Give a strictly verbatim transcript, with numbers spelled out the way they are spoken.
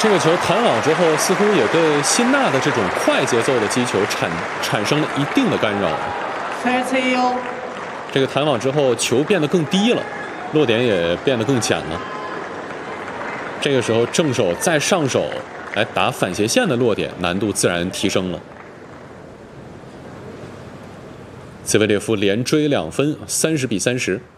这个球弹网之后，似乎也对辛纳的这种快节奏的击球产产生了一定的干扰。这个弹网之后，球变得更低了，落点也变得更浅了。这个时候，正手再上手来打反斜线的落点，难度自然提升了。兹维列夫连追两分，三十比三十。